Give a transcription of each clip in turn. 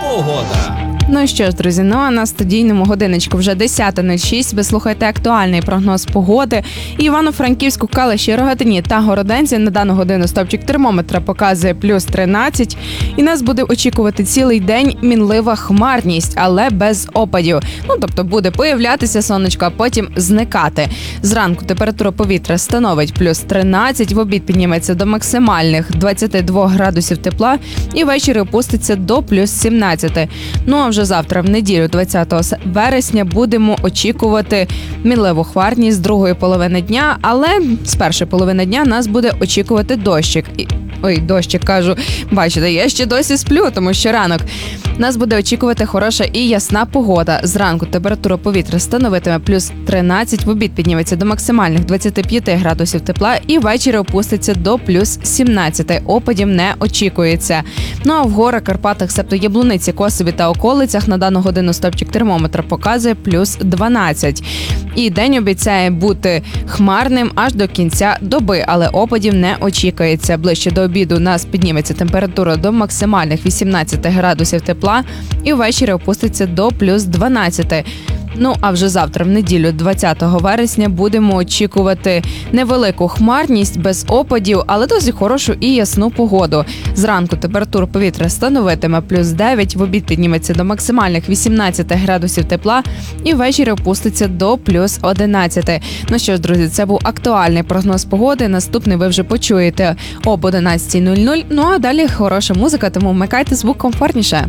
Погода. Ну що ж, друзі, а на студійному годиночку вже 10:06. Ви слухаєте актуальний прогноз погоди. І Івано-Франківську, Калиші, Рогатині та Городенці на дану годину стовпчик термометра показує плюс 13. І нас буде очікувати цілий день мінлива хмарність, але без опадів. Тобто буде появлятися сонечко, а потім зникати. Зранку температура повітря становить плюс 13, в обід підніметься до максимальних 22 градусів тепла і ввечері опуститься до плюс 17. А вже завтра, в неділю, 20 вересня, будемо очікувати мінливу хмарність з другої половини дня, але з першої половини дня нас буде очікувати дощик. Дощик, кажу. Бачите, я ще досі сплю, тому що ранок. Нас буде очікувати хороша і ясна погода. Зранку температура повітря становитиме плюс 13, в обід підніметься до максимальних 25 градусів тепла і ввечері опуститься до плюс 17. Опадів не очікується. А в горах, Карпатах, себто Яблуниці, Косові та околицях на дану годину стовпчик термометра показує плюс 12. І день обіцяє бути хмарним аж до кінця доби, але опадів не очікується. Ближче до обіду у нас підніметься температура до максимальних 18 градусів тепла і ввечері опуститься до плюс 12. А вже завтра, в неділю, 20 вересня, будемо очікувати невелику хмарність без опадів, але досить хорошу і ясну погоду. Зранку температура повітря становитиме плюс 9, в обід підніметься до максимальних 18 градусів тепла і ввечері опуститься до плюс 11. Ну що ж, друзі, це був актуальний прогноз погоди. Наступний ви вже почуєте об 11:00. А далі хороша музика, тому вмикайте звук комфортніше.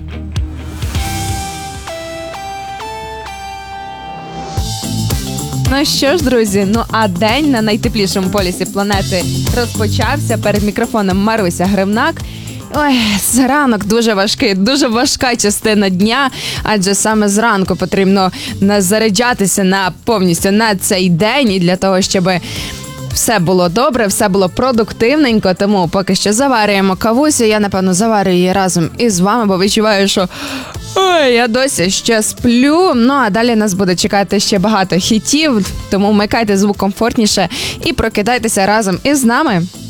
Ну що ж, друзі, а день на найтеплішому полюсі планети розпочався. Перед мікрофоном Маруся Гривнак. Ранок дуже важкий, дуже важка частина дня, адже саме зранку потрібно заряджатися повністю на цей день і для того, щоб все було добре, все було продуктивненько, тому поки що заварюємо кавусю. Я, напевно, заварю її разом із вами, бо відчуваю, що я досі ще сплю. А далі нас буде чекати ще багато хітів, тому вмикайте звук комфортніше і прокидайтеся разом із нами.